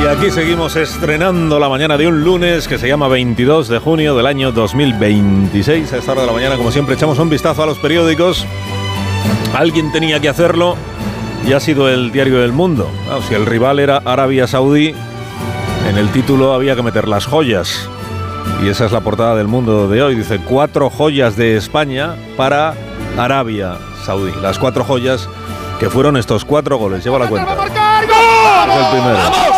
aquí seguimos estrenando la mañana de un lunes que se llama 22 de junio del año 2026. A esta hora de la mañana, como siempre, echamos un vistazo a los periódicos. Alguien tenía que hacerlo y ha sido el Diario del Mundo. Claro, si el rival era Arabia Saudí, en el título había que meter las joyas. Y esa es la portada del Mundo de hoy. Dice 4 joyas de España para Arabia Saudí. Las 4 joyas que fueron estos 4 goles. Lleva la cuenta. Es el primero.